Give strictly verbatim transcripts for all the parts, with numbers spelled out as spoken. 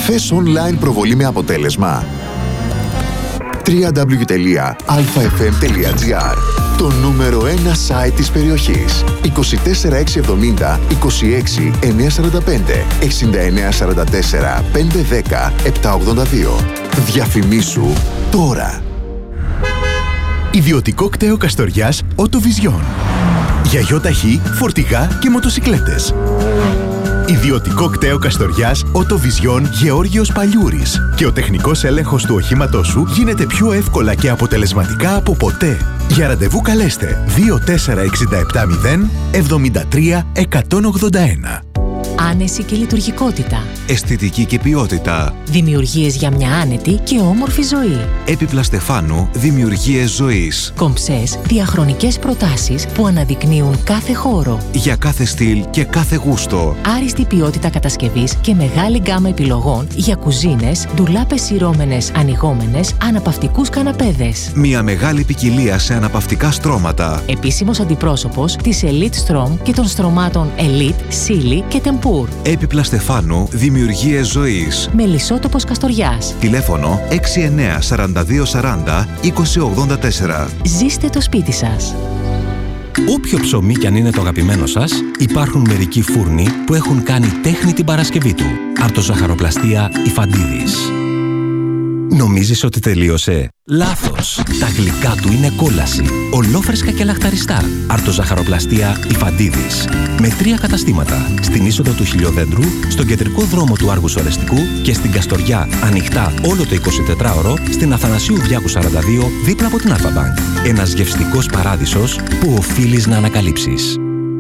Θες online προβολή με αποτέλεσμα? double-u double-u double-u τελεία αλφα εφ εμ τελεία τζι άρ. Το νούμερο ένα site της περιοχής. είκοσι τέσσερα έξι εβδομήντα είκοσι έξι εννιακόσια σαράντα πέντε εξήντα εννέα σαράντα τέσσερα πεντακόσια δέκα επτακόσια ογδόντα δύο. Διαφημίσου τώρα. Ιδιωτικό κτέο Καστοριάς Οτοβιζιόν. Για γιοταχή, φορτηγά και μοτοσικλέτες. Ιδιωτικό κτέο Καστοριάς Οτοβιζιόν Γεώργιος Παλιούρης. Και ο τεχνικός έλεγχος του οχήματός σου γίνεται πιο εύκολα και αποτελεσματικά από ποτέ. Για ραντεβού καλέστε δύο τέσσερα έξι επτά μηδέν εβδομήντα τρία εκατόν ογδόντα ένα. Άνεση και λειτουργικότητα. Αισθητική και ποιότητα. Δημιουργίες για μια άνετη και όμορφη ζωή. Έπιπλα Στεφάνου, δημιουργίες ζωής. Κομψές, διαχρονικές προτάσεις που αναδεικνύουν κάθε χώρο. Για κάθε στυλ και κάθε γούστο. Άριστη ποιότητα κατασκευής και μεγάλη γκάμα επιλογών για κουζίνες, ντουλάπες σειρώμενες, ανοιγόμενες, αναπαυτικούς καναπέδες. Μια μεγάλη ποικιλία σε αναπαυτικά στρώματα. Επίσημος αντιπρόσωπος της Elite Strom και των στρωμάτων Elite, Silly και Tempur. Έπιπλα Στεφάνου, δημιουργίες ζωής. Μελισσότοπος Καστοριάς. Τηλέφωνο έξι εννέα σαράντα δύο σαράντα είκοσι ογδόντα τέσσερα. Ζήστε το σπίτι σας. Όποιο ψωμί κι αν είναι το αγαπημένο σας, υπάρχουν μερικοί φούρνοι που έχουν κάνει τέχνη την Παρασκευή του. Αρτοζαχαροπλαστεία Ιφαντίδης. Νομίζεις ότι τελείωσε? Λάθος! Τα γλυκά του είναι κόλαση. Ολόφρεσκα και λαχταριστά. Αρτοζαχαροπλαστεία Ιφαντίδης. Με τρία καταστήματα. Στην είσοδο του Χιλιοδέντρου, στον κεντρικό δρόμο του Άργους Ορεστικού και στην Καστοριά, ανοιχτά όλο το εικοσιτετράωρο, στην Αθανασίου Διάκου σαράντα δύο, δίπλα από την Αλφα-Μπανκ. Ένας γευστικός παράδεισος που οφείλεις να ανακαλύψεις.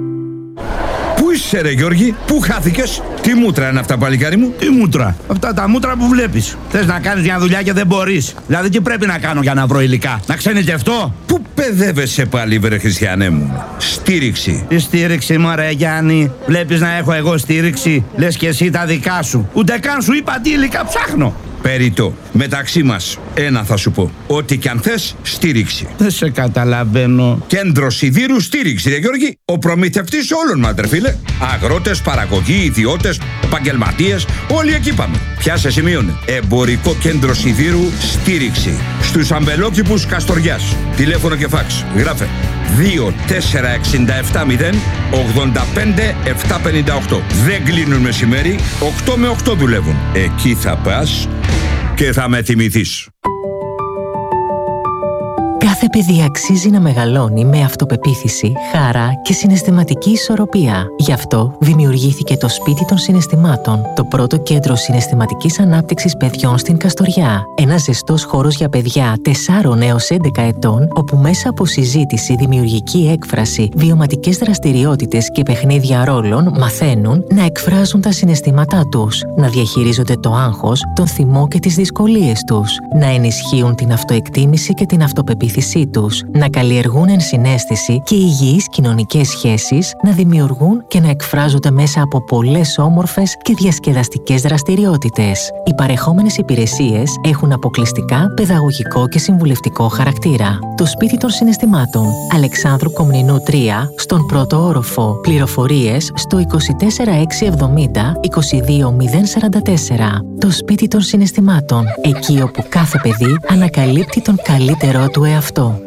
Πού είσαι ρε Γιώργη, πού χάθηκες? Τι μούτρα είναι αυτά, παλικάρι μου? Τι μούτρα? Αυτά τα μούτρα που βλέπεις. Θες να κάνεις μια δουλειά και δεν μπορείς. Δηλαδή τι πρέπει να κάνω για να βρω υλικά? Να ξενιτευτώ? Πού παιδεύεσαι πάλι βρε Χριστιανέ μου? Στήριξη. Τι στήριξη μωρέ Γιάννη? Βλέπεις να έχω εγώ στήριξη? Λες και εσύ τα δικά σου. Ούτε καν σου είπα τι υλικά ψάχνω. Περιττό. Μεταξύ μας, ένα θα σου πω. Ό,τι κι αν θες, στήριξη. Δεν σε καταλαβαίνω. Κέντρο Σιδήρου στήριξη, ρε Γιώργη. Ο προμηθευτής όλων μας, ρε φίλε. Αγρότες, παραγωγοί, ιδιώτες, επαγγελματίες, όλοι εκεί πάμε. Πιάσε σημείωνε. Εμπορικό κέντρο Σιδήρου στήριξη. Στους αμπελόκηπους Καστοριάς. Τηλέφωνο και φάξ. Γράφε. δύο τέσσερα έξι επτά μηδέν ογδόντα πέντε επτακόσια πενήντα οκτώ. Δεν κλείνουν μεσημέρι, οκτώ με οκτώ δουλεύουν. Εκεί θα πας και θα με θυμηθείς. Κάθε παιδί αξίζει να μεγαλώνει με αυτοπεποίθηση, χαρά και συναισθηματική ισορροπία. Γι' αυτό δημιουργήθηκε το Σπίτι των Συναισθημάτων, το πρώτο κέντρο συναισθηματικής ανάπτυξης παιδιών στην Καστοριά. Ένας ζεστός χώρος για παιδιά τεσσάρων έως έντεκα ετών, όπου μέσα από συζήτηση, δημιουργική έκφραση, βιωματικές δραστηριότητες και παιχνίδια ρόλων μαθαίνουν να εκφράζουν τα συναισθήματά τους, να διαχειρίζονται το άγχος, τον θυμό και τις δυσκολίες τους, να ενισχύουν την αυτοεκτίμηση και την αυτοπεποίθηση τους, να καλλιεργούν ενσυναίσθηση και υγιείς κοινωνικές σχέσεις, να δημιουργούν και να εκφράζονται μέσα από πολλές όμορφες και διασκεδαστικές δραστηριότητες. Οι παρεχόμενες υπηρεσίες έχουν αποκλειστικά παιδαγωγικό και συμβουλευτικό χαρακτήρα. Το Σπίτι των Συναισθημάτων, Αλεξάνδρου Κομνηνού τρία, στον πρώτο όροφο. Πληροφορίες στο είκοσι τέσσερα έξι εβδομήντα είκοσι δύο μηδέν σαράντα τέσσερα. Το Σπίτι των Συναισθημάτων, εκεί όπου κάθε παιδί ανακαλύπτει τον καλύτερό του εαυτό.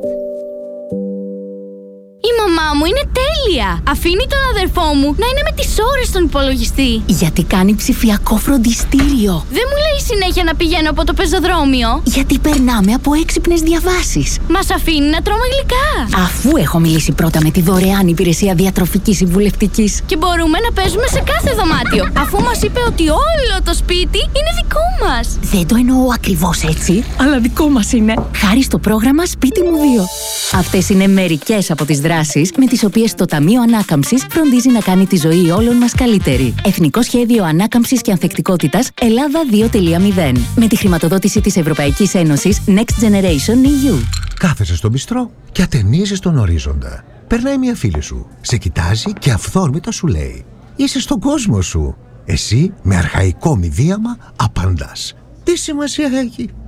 Η μαμά μου είναι τέλεια! Αφήνει τον αδερφό μου να είναι με τις ώρες στον υπολογιστή. Γιατί κάνει ψηφιακό φροντιστήριο. Δεν μου λέει συνέχεια να πηγαίνω από το πεζοδρόμιο. Γιατί περνάμε από έξυπνες διαβάσεις. Μας αφήνει να τρώμε γλυκά. Αφού έχω μιλήσει πρώτα με τη δωρεάν υπηρεσία διατροφικής συμβουλευτικής. Και μπορούμε να παίζουμε σε κάθε δωμάτιο. Αφού μας είπε ότι όλο το σπίτι είναι δικό μας. Δεν το εννοώ ακριβώς έτσι, αλλά δικό μας είναι. Χάρη στο πρόγραμμα Σπίτι μου δύο. Αυτές είναι μερικές από τις δράσεις με τις οποίες το Ταμείο Ανάκαμψης φροντίζει να κάνει τη ζωή όλων μας καλύτερη. Εθνικό Σχέδιο Ανάκαμψης και Ανθεκτικότητας Ελλάδα δύο τελεία μηδέν. Με τη χρηματοδότηση της Ευρωπαϊκής Ένωσης Next Generation ι γιου. Κάθεσαι στον μπιστρό και ατενίζεις τον ορίζοντα. Περνάει μια φίλη σου, σε κοιτάζει και αυθόρμητα σου λέει: είσαι στον κόσμο σου. Εσύ με αρχαϊκό μηδίαμα απαντάς: τι σημασία έχει?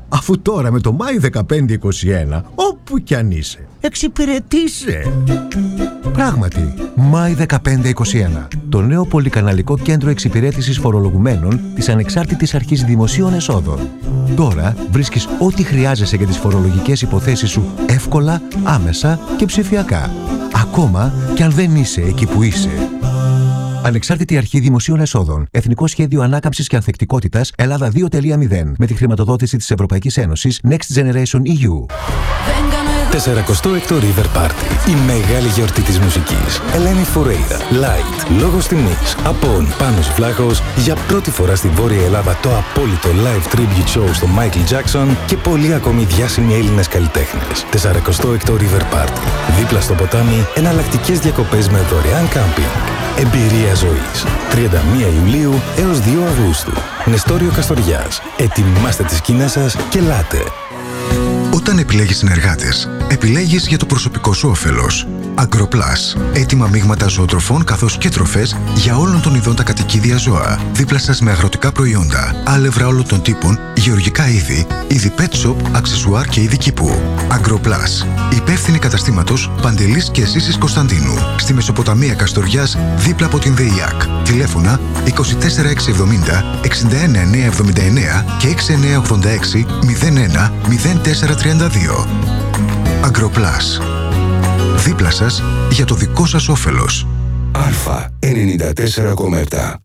Αφού τώρα με το Μάη δεκαπέντε είκοσι ένα, όπου κι αν είσαι, εξυπηρετήσε. Πράγματι, Μάη δεκαπέντε είκοσι ένα. Το νέο πολυκαναλικό κέντρο εξυπηρέτησης φορολογουμένων της Ανεξάρτητης Αρχής Δημοσίων Εσόδων. Τώρα βρίσκεις ό,τι χρειάζεσαι για τις φορολογικές υποθέσεις σου εύκολα, άμεσα και ψηφιακά. Ακόμα κι αν δεν είσαι εκεί που είσαι. Ανεξάρτητη Αρχή Δημοσίων Εσόδων. Εθνικό Σχέδιο Ανάκαμψης και Ανθεκτικότητας Ελλάδα δύο κόμμα μηδέν. Με τη χρηματοδότηση της Ευρωπαϊκής Ένωσης Next Generation ι γιου. σαρακοστό έκτο River Party. Η μεγάλη γιορτή της μουσικής. Ελένη Φουρέιρα. Light. Λόγος τιμής. Απόν. Πάνος Βλάχος. Για πρώτη φορά στη Βόρεια Ελλάδα το απόλυτο live tribute show στο Michael Jackson και πολλοί ακόμη διάσημοι Έλληνες καλλιτέχνες. σαρακοστό έκτο River Party. Δίπλα στο ποτάμι, εναλλακτικές διακοπές με δωρεάν κάμπινγκ. Εμπειρία ζωής. τριάντα μία Ιουλίου έως δύο Αυγούστου. Νεστόριο Καστοριάς. Ετοιμάστε τις σκηνές σας και ελάτε. Όταν επιλέγεις συνεργάτες, επιλέγεις για το προσωπικό σου όφελος. Agroplus. Έτοιμα μείγματα ζωοτροφών καθώς και τροφές για όλων των ειδών τα κατοικίδια ζώα. Δίπλα σας με αγροτικά προϊόντα, άλευρα όλων των τύπων, γεωργικά είδη, είδη pet shop, αξεσουάρ και είδη κήπου. Agroplus. Υπεύθυνη καταστήματος Παντελής και Σύσης Κωνσταντίνου. Στη Μεσοποταμία Καστοριάς, δίπλα από την ΔΕΙΑΚ. Τηλέφωνα είκοσι τέσσερα εξακόσια εβδομήντα εξήντα ένα εννιακόσια εβδομήντα εννέα και έξι εννιακόσια ογδόντα έξι μηδέν ένα μηδέν τέσσερα τριάντα δύο. Agroplus. Δίπλα σας για το δικό σας όφελος. Αλφα ενενήντα τέσσερα κόμμα επτά.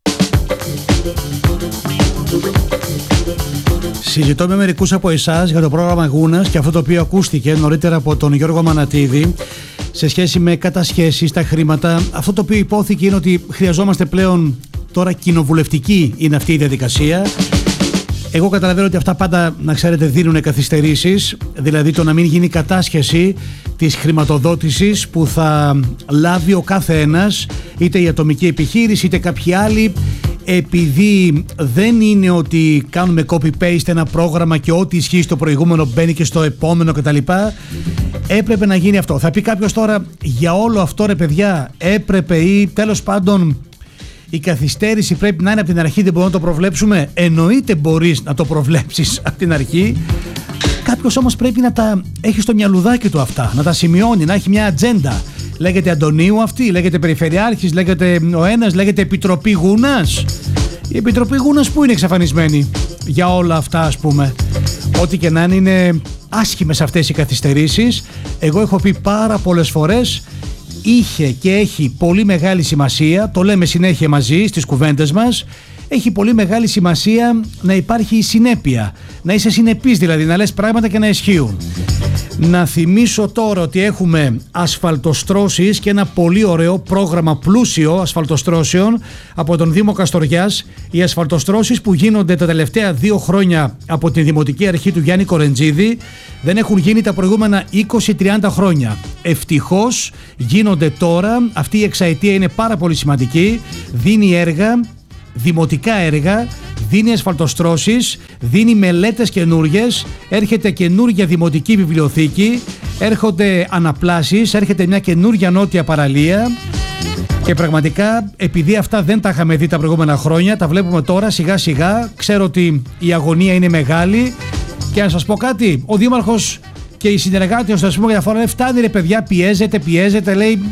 Συζητώ με μερικούς από εσάς για το πρόγραμμα Γούνας και αυτό το οποίο ακούστηκε νωρίτερα από τον Γιώργο Μανατίδη σε σχέση με κατασχέσεις, τα χρήματα. Αυτό το οποίο υπόθηκε είναι ότι χρειαζόμαστε πλέον τώρα κοινοβουλευτική είναι αυτή η διαδικασία. Εγώ καταλαβαίνω ότι αυτά πάντα, να ξέρετε, δίνουν καθυστερήσεις, δηλαδή το να μην γίνει κατάσχεση της χρηματοδότησης που θα λάβει ο κάθε ένας, είτε η ατομική επιχείρηση είτε κάποιοι άλλοι, επειδή δεν είναι ότι κάνουμε copy-paste ένα πρόγραμμα και ό,τι ισχύει στο προηγούμενο μπαίνει και στο επόμενο κτλ. Έπρεπε να γίνει αυτό. Θα πει κάποιος τώρα, για όλο αυτό ρε παιδιά έπρεπε ή τέλος πάντων η καθυστέρηση πρέπει να είναι από την αρχή, δεν μπορούμε να το προβλέψουμε. Εννοείται μπορείς να το προβλέψεις από την αρχή. Κάποιος όμως πρέπει να τα έχει στο μυαλουδάκι του αυτά, να τα σημειώνει, να έχει μια ατζέντα. Λέγεται Αντωνίου αυτή, λέγεται Περιφερειάρχης, λέγεται ο ένας, λέγεται Επιτροπή Γούνας. Η Επιτροπή Γούνας που είναι εξαφανισμένη για όλα αυτά, ας πούμε. Ό,τι και να είναι, είναι άσχημες αυτές οι καθυστερήσεις. Εγώ έχω πει πάρα πολλές φορές, είχε και έχει πολύ μεγάλη σημασία, το λέμε συνέχεια μαζί στις κουβέντες μας, έχει πολύ μεγάλη σημασία να υπάρχει η συνέπεια, να είσαι συνεπής δηλαδή, να λες πράγματα και να ισχύουν. Να θυμίσω τώρα ότι έχουμε ασφαλτοστρώσεις και ένα πολύ ωραίο πρόγραμμα πλούσιο ασφαλτοστρώσεων από τον Δήμο Καστοριάς. Οι ασφαλτοστρώσεις που γίνονται τα τελευταία δύο χρόνια από την Δημοτική Αρχή του Γιάννη Κορεντζίδη δεν έχουν γίνει τα προηγούμενα είκοσι με τριάντα χρόνια. Ευτυχώς γίνονται τώρα, αυτή η εξαετία είναι πάρα πολύ σημαντική, δίνει έργα, δημοτικά έργα, δίνει ασφαλτοστρώσεις, δίνει μελέτες καινούργιες, έρχεται καινούργια δημοτική βιβλιοθήκη, έρχονται αναπλάσεις, έρχεται μια καινούργια νότια παραλία και πραγματικά επειδή αυτά δεν τα είχαμε δει τα προηγούμενα χρόνια, τα βλέπουμε τώρα σιγά σιγά. Ξέρω ότι η αγωνία είναι μεγάλη και να σας πω κάτι, ο Δήμαρχος και οι συνεργάτες, ας πούμε, για φορά φτάνει ρε παιδιά, πιέζεται, πιέζεται, λέει.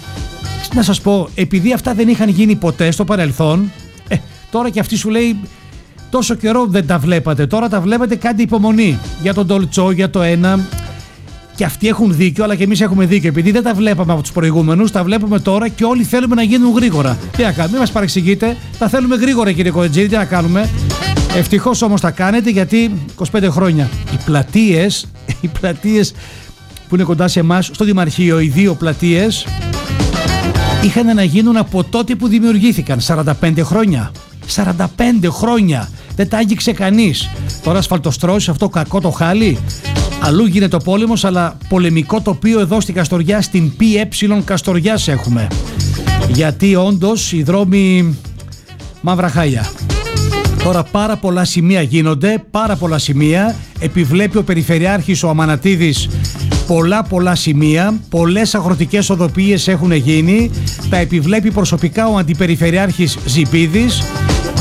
Να σας πω, επειδή αυτά δεν είχαν γίνει ποτέ στο παρελθόν, ε, τώρα και αυτή σου λέει τόσο καιρό δεν τα βλέπατε, τώρα τα βλέπετε, κάντε υπομονή για τον Ντολτσό, για το ένα. Και αυτοί έχουν δίκιο, αλλά και εμείς έχουμε δίκιο. Επειδή δεν τα βλέπαμε από τους προηγούμενους, τα βλέπουμε τώρα και όλοι θέλουμε να γίνουν γρήγορα. Τι να κάνουμε, μην μας παρεξηγείτε, τα θέλουμε γρήγορα κύριε Κορεντζίδη, τι να κάνουμε. Ευτυχώς όμως τα κάνετε, γιατί είκοσι πέντε χρόνια οι πλατείες, οι πλατείες που είναι κοντά σε εμάς, στο Δημαρχείο, οι δύο πλατείες, είχαν να γίνουν από τότε που δημιουργήθηκαν, σαράντα πέντε χρόνια. σαράντα πέντε χρόνια. Δεν τα άγγιξε κανείς. Τώρα ασφαλτοστρώσεις, αυτό κακό το χάλι. Αλλού γίνεται ο πόλεμος, αλλά πολεμικό τοπίο εδώ στην Καστοριά, στην πι ε Καστοριάς έχουμε. Γιατί όντως οι δρόμοι μαύρα χάλια. Τώρα πάρα πολλά σημεία γίνονται, πάρα πολλά σημεία. Επιβλέπει ο Περιφερειάρχης ο Αμανατίδης πολλά πολλά σημεία, πολλές αγροτικές οδοποιίες έχουν γίνει, τα επιβλέπει προσωπικά ο Αντιπεριφερειάρχης Ζιμπίδης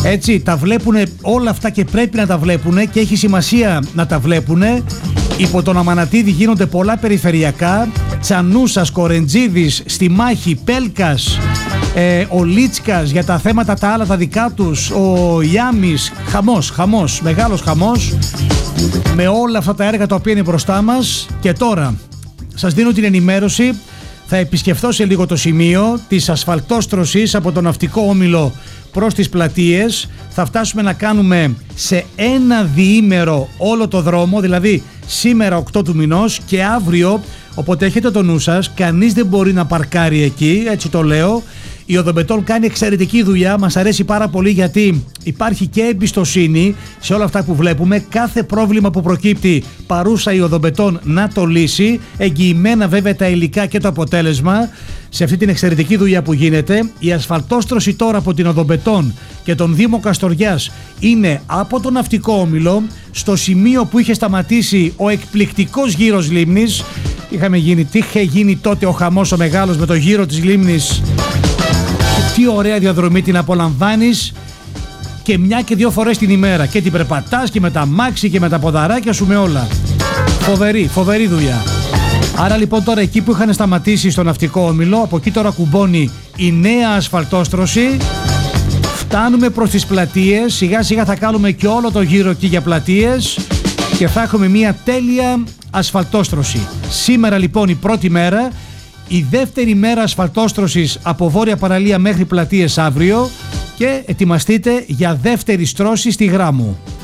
Έτσι, τα βλέπουν όλα αυτά και πρέπει να τα βλέπουν και έχει σημασία να τα βλέπουν. Υπό τον Αμανατίδη γίνονται πολλά περιφερειακά. Τσανούσας, Κορεντζίδης, στη μάχη, Πέλκας, ε, ο Λίτσκας για τα θέματα τα άλλα τα δικά τους, ο Ιάμις, χαμός, χαμός, μεγάλος χαμός με όλα αυτά τα έργα τα οποία είναι μπροστά μας. Και τώρα σας δίνω την ενημέρωση. Θα επισκεφθώ σε λίγο το σημείο της ασφαλτόστρωσης από τον ναυτικό όμιλο προς τις πλατείες. Θα φτάσουμε να κάνουμε σε ένα διήμερο όλο το δρόμο, δηλαδή σήμερα οκτώ του μηνός και αύριο, οπότε έχετε το νου σας, κανείς δεν μπορεί να παρκάρει εκεί, έτσι το λέω. Η Οδομπετόν κάνει εξαιρετική δουλειά, μας αρέσει πάρα πολύ γιατί υπάρχει και εμπιστοσύνη σε όλα αυτά που βλέπουμε. Κάθε πρόβλημα που προκύπτει παρούσα η Οδομπετόν να το λύσει, εγγυημένα βέβαια τα υλικά και το αποτέλεσμα σε αυτή την εξαιρετική δουλειά που γίνεται. Η ασφαλτόστρωση τώρα από την Οδομπετόν και τον Δήμο Καστοριάς είναι από τον ναυτικό όμιλο στο σημείο που είχε σταματήσει ο εκπληκτικός γύρος λίμνης. Είχαμε γίνει, τι είχε γίνει τότε ο χαμός ο μεγάλος με το γύρο της λίμνης. Τι ωραία διαδρομή, την απολαμβάνεις και μια και δύο φορές την ημέρα και την περπατάς και με τα μάξι και με τα ποδαράκια σου με όλα. Φοβερή, φοβερή δουλειά. Άρα λοιπόν τώρα εκεί που είχαν σταματήσει στο ναυτικό όμιλο, από εκεί τώρα κουμπώνει η νέα ασφαλτόστρωση. Φτάνουμε προς τις πλατείες, σιγά σιγά θα κάνουμε και όλο το γύρο εκεί για πλατείες και θα έχουμε μια τέλεια ασφαλτόστρωση. Σήμερα λοιπόν η πρώτη μέρα. Η δεύτερη μέρα ασφαλτόστρωσης από Βόρεια Παραλία μέχρι πλατείες αύριο και ετοιμαστείτε για δεύτερη στρώση στη Γράμμου.